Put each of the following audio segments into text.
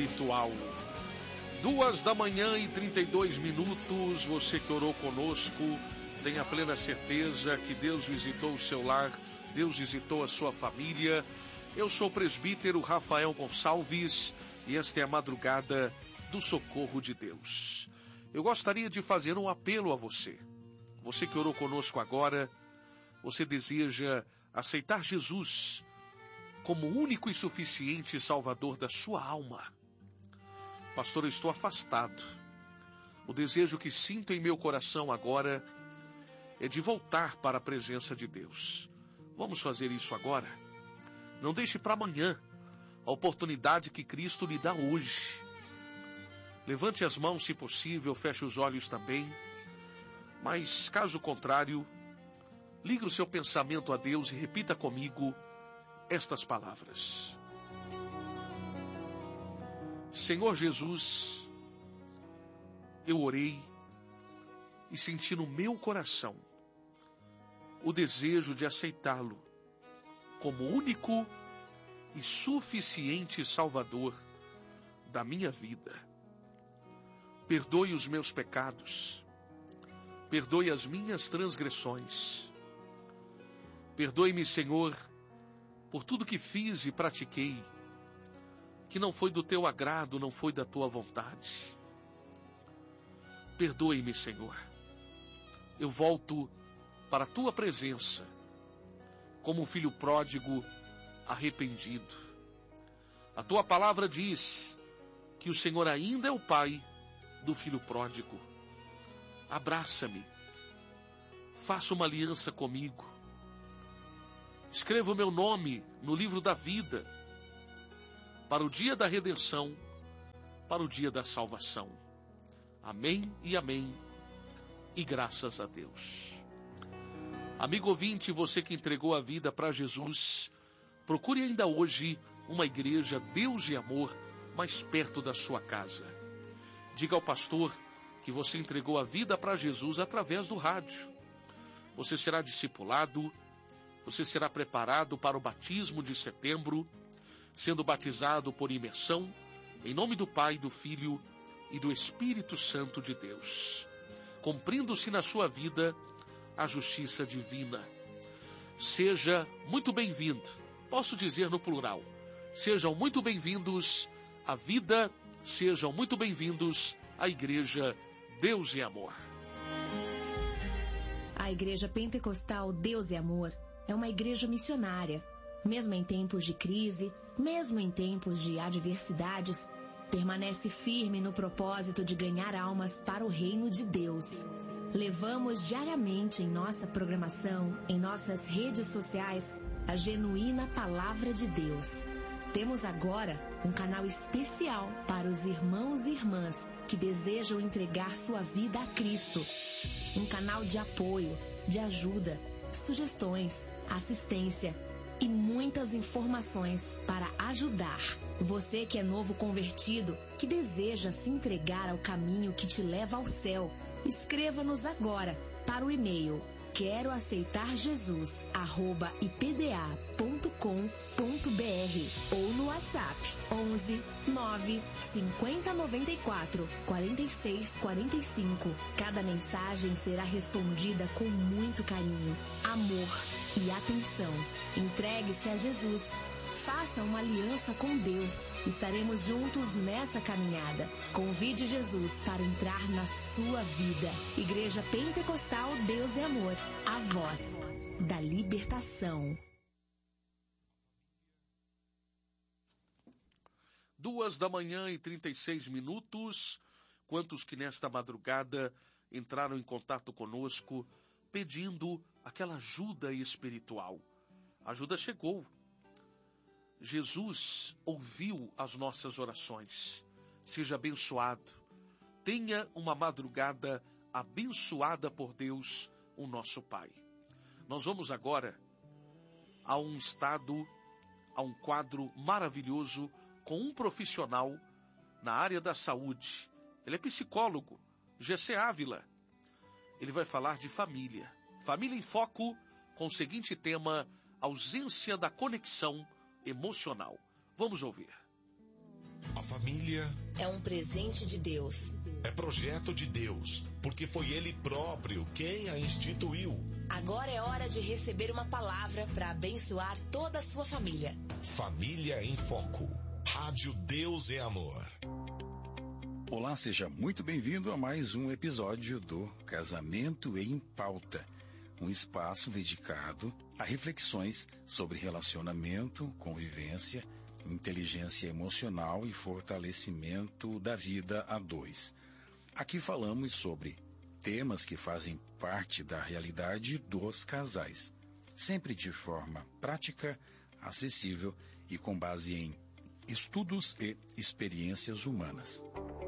espiritual. 2h32. Você que orou conosco, tenha plena certeza que Deus visitou o seu lar, Deus visitou a sua família. Eu sou o presbítero Rafael Gonçalves e esta é a madrugada do socorro de Deus. Eu gostaria de fazer um apelo a você. Você que orou conosco agora, você deseja aceitar Jesus como único e suficiente Salvador da sua alma. Pastor, eu estou afastado. O desejo que sinto em meu coração agora é de voltar para a presença de Deus. Vamos fazer isso agora? Não deixe para amanhã a oportunidade que Cristo lhe dá hoje. Levante as mãos se possível, feche os olhos também. Mas, caso contrário, ligue o seu pensamento a Deus e repita comigo estas palavras. Senhor Jesus, eu orei e senti no meu coração o desejo de aceitá-lo como único e suficiente Salvador da minha vida. Perdoe os meus pecados, perdoe as minhas transgressões. Perdoe-me, Senhor, por tudo que fiz e pratiquei, que não foi do teu agrado, não foi da tua vontade. Perdoe-me, Senhor. Eu volto para a tua presença, como um filho pródigo arrependido. A tua palavra diz que o Senhor ainda é o pai do filho pródigo. Abraça-me. Faça uma aliança comigo. Escreva o meu nome no livro da vida, para o dia da redenção, para o dia da salvação. Amém e amém. E graças a Deus. Amigo ouvinte, você que entregou a vida para Jesus, procure ainda hoje uma igreja Deus de amor mais perto da sua casa. Diga ao pastor que você entregou a vida para Jesus através do rádio. Você será discipulado, você será preparado para o batismo de setembro, sendo batizado por imersão, em nome do Pai, do Filho e do Espírito Santo de Deus, cumprindo-se na sua vida a justiça divina. Seja muito bem-vindo, posso dizer no plural, sejam muito bem-vindos à vida, sejam muito bem-vindos à Igreja Deus e Amor. A Igreja Pentecostal Deus e Amor é uma igreja missionária. Mesmo em tempos de crise, mesmo em tempos de adversidades, permanece firme no propósito de ganhar almas para o reino de Deus. Levamos diariamente em nossa programação, em nossas redes sociais, a genuína palavra de Deus. Temos agora um canal especial para os irmãos e irmãs que desejam entregar sua vida a Cristo. Um canal de apoio, de ajuda, sugestões, assistência e muitas informações para ajudar. Você que é novo convertido, que deseja se entregar ao caminho que te leva ao céu, escreva-nos agora para o e-mail queroaceitarjesus@ipda.com.br ou no WhatsApp 11 9 50 94 46 45. Cada mensagem será respondida com muito carinho, amor e atenção. Entregue-se a Jesus. Faça uma aliança com Deus. Estaremos juntos nessa caminhada. Convide Jesus para entrar na sua vida. Igreja Pentecostal Deus e Amor. A voz da libertação. 2h36. Quantos que nesta madrugada entraram em contato conosco pedindo aquela ajuda espiritual? A ajuda chegou. Jesus ouviu as nossas orações. Seja abençoado. Tenha uma madrugada abençoada por Deus, o nosso Pai. Nós vamos agora a um quadro maravilhoso com um profissional na área da saúde. Ele é psicólogo, Gessé Ávila. Ele vai falar de família. Família em Foco, com o seguinte tema: ausência da conexão emocional. Vamos ouvir. A A família é um presente de Deus. é projeto de Deus, porque foi Ele próprio quem a instituiu. Agora é hora de receber uma palavra para abençoar toda a sua família. Família em Foco. Rádio Deus é Amor. Olá, seja muito bem-vindo a mais um episódio do Casamento em Pauta, um espaço dedicado a reflexões sobre relacionamento, convivência, inteligência emocional e fortalecimento da vida a dois. Aqui falamos sobre temas que fazem parte da realidade dos casais, sempre de forma prática, acessível e com base em estudos e experiências humanas.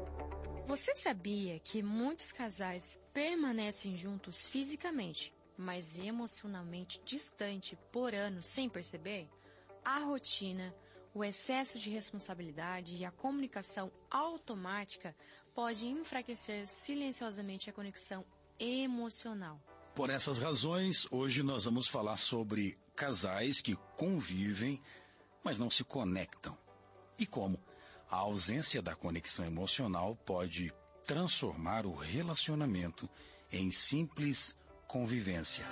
Você sabia que muitos casais permanecem juntos fisicamente, mas emocionalmente distante por anos sem perceber? A rotina, o excesso de responsabilidade e a comunicação automática pode enfraquecer silenciosamente a conexão emocional. Por essas razões, hoje nós vamos falar sobre casais que convivem, mas não se conectam. E como a ausência da conexão emocional pode transformar o relacionamento em simples convivência.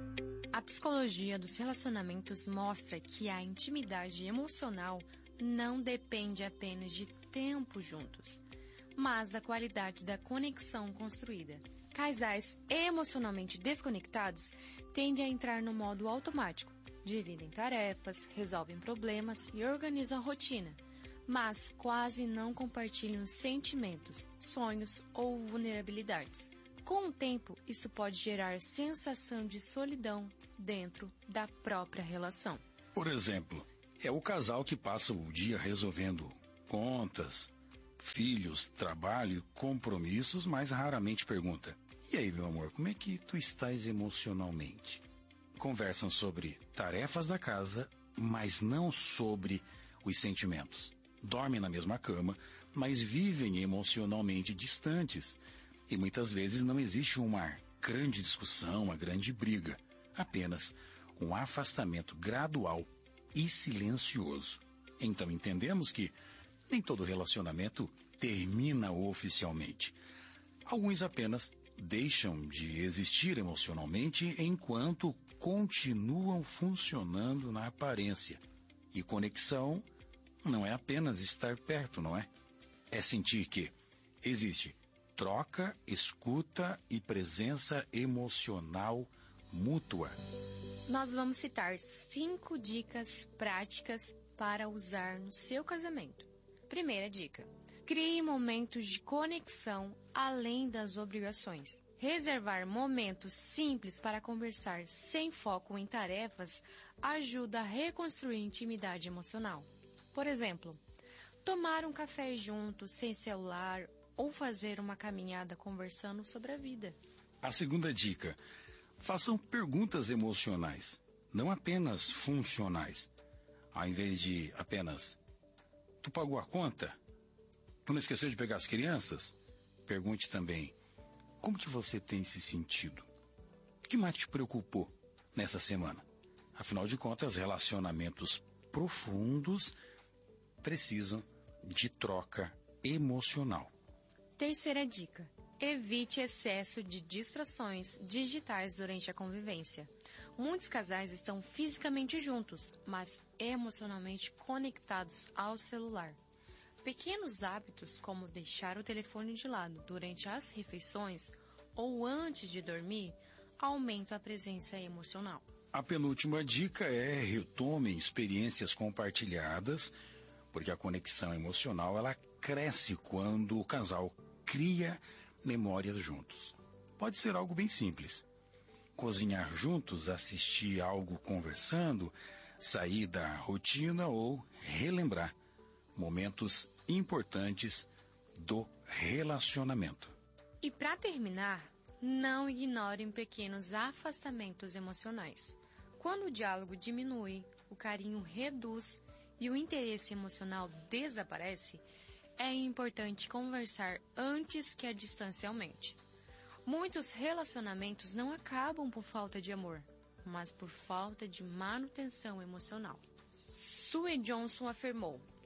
A psicologia dos relacionamentos mostra que a intimidade emocional não depende apenas de tempo juntos, mas da qualidade da conexão construída. Casais emocionalmente desconectados tendem a entrar no modo automático, dividem tarefas, resolvem problemas e organizam a rotina, mas quase não compartilham sentimentos, sonhos ou vulnerabilidades. Com o tempo, isso pode gerar sensação de solidão dentro da própria relação. Por exemplo, é o casal que passa o dia resolvendo contas, filhos, trabalho, compromissos, mas raramente pergunta: "E aí, meu amor, como é que tu estás emocionalmente?" Conversam sobre tarefas da casa, mas não sobre os sentimentos. Dormem na mesma cama, mas vivem emocionalmente distantes. E muitas vezes não existe uma grande discussão, uma grande briga. Apenas um afastamento gradual e silencioso. Então entendemos que nem todo relacionamento termina oficialmente. Alguns apenas deixam de existir emocionalmente enquanto continuam funcionando na aparência. E conexão não é apenas estar perto, não é? É sentir que existe troca, escuta e presença emocional mútua. Nós vamos citar 5 dicas práticas para usar no seu casamento. Primeira dica: crie momentos de conexão além das obrigações. Reservar momentos simples para conversar sem foco em tarefas ajuda a reconstruir intimidade emocional. Por exemplo, tomar um café juntos sem celular ou fazer uma caminhada conversando sobre a vida. A segunda dica: façam perguntas emocionais, não apenas funcionais. Ao invés de apenas: "Tu pagou a conta? Tu não esqueceu de pegar as crianças?" Pergunte também: "Como que você tem se sentido? O que mais te preocupou nessa semana?" Afinal de contas, relacionamentos profundos precisam de troca emocional. Terceira dica: evite excesso de distrações digitais durante a convivência. Muitos casais estão fisicamente juntos, mas emocionalmente conectados ao celular. Pequenos hábitos, como deixar o telefone de lado durante as refeições ou antes de dormir, aumentam a presença emocional. A penúltima dica é: retomem experiências compartilhadas, porque a conexão emocional ela cresce quando o casal cria memórias juntos. Pode ser algo bem simples: cozinhar juntos, assistir algo conversando, sair da rotina ou relembrar momentos importantes do relacionamento. E para terminar, não ignorem pequenos afastamentos emocionais. Quando o diálogo diminui, o carinho reduz e o interesse emocional desaparece, é importante conversar antes que a distância aumente. Muitos relacionamentos não acabam por falta de amor, mas por falta de manutenção emocional. Sue Johnson afirmou: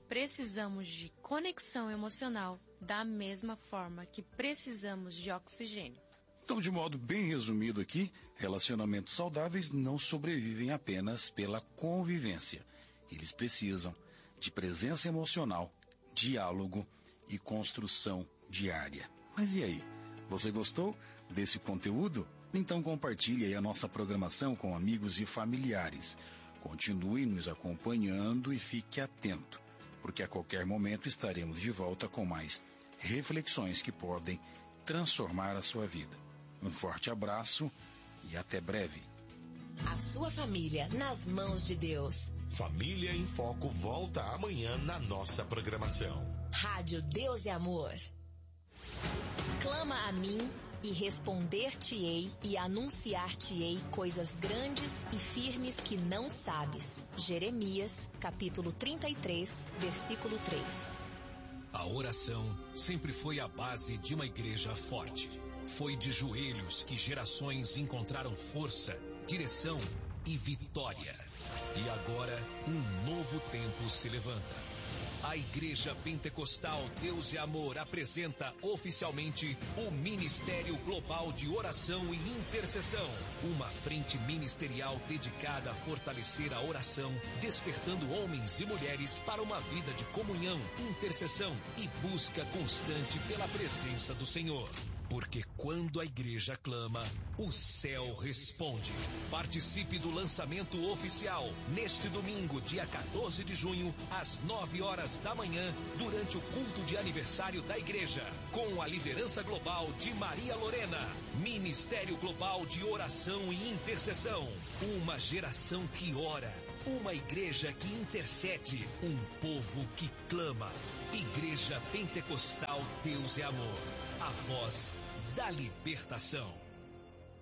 Precisamos de conexão emocional da mesma forma que precisamos de oxigênio. Então, de modo bem resumido aqui, relacionamentos saudáveis não sobrevivem apenas pela convivência. Eles precisam de presença emocional, diálogo e construção diária. Mas e aí? Você gostou desse conteúdo? Então compartilhe aí a nossa programação com amigos e familiares. Continue nos acompanhando e fique atento, porque a qualquer momento estaremos de volta com mais reflexões que podem transformar a sua vida. Um forte abraço e até breve. A sua família nas mãos de Deus. Família em Foco volta amanhã na nossa programação. Rádio Deus e Amor. Clama a mim e responder-te-ei e anunciar-te-ei coisas grandes e firmes que não sabes. Jeremias, capítulo 33, versículo 3. A oração sempre foi a base de uma igreja forte. Foi de joelhos que gerações encontraram força, direção e vitória. E agora, um novo tempo se levanta. A Igreja Pentecostal Deus e Amor apresenta oficialmente o Ministério Global de Oração e Intercessão. Uma frente ministerial dedicada a fortalecer a oração, despertando homens e mulheres para uma vida de comunhão, intercessão e busca constante pela presença do Senhor. Porque quando a igreja clama, o céu responde. Participe do lançamento oficial neste domingo, dia 14 de junho, às 9 horas da manhã, durante o culto de aniversário da igreja, com a liderança global de Maria Lorena. Ministério Global de Oração e Intercessão. Uma geração que ora, uma igreja que intercede, um povo que clama. Igreja Pentecostal Deus é Amor. A voz da libertação.